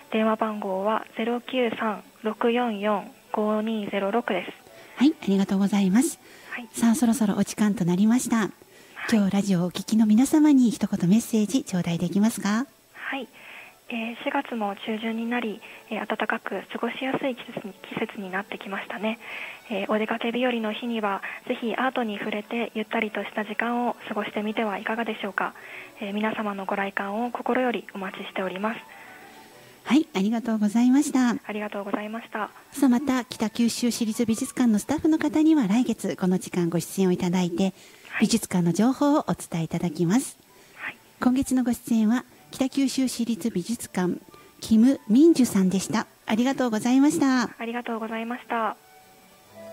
電話番号は093-644-5206です。 はい、ありがとうございます。 はい、 さあ、そろそろお時間となりました。今日ラジオをお聞きの皆様に一言メッセージ頂戴できますか？ はい、4月も中旬になり、暖かく過ごしやすい季節になってきましたね。お出かけ日和の日にはぜひアートに触れてゆったりとした時間を過ごしてみてはいかがでしょうか。皆様のご来館を心よりお待ちしております。 はい、ありがとうございました。 ありがとうございました。 さあ、また北九州市立美術館のスタッフの方には来月この時間ご出演をいただいて、美術館の情報をお伝えいただきます。 はい、 今月のご出演は北九州市立美術館キム・ミンジュさんでした。ありがとうございました。 ありがとうございました。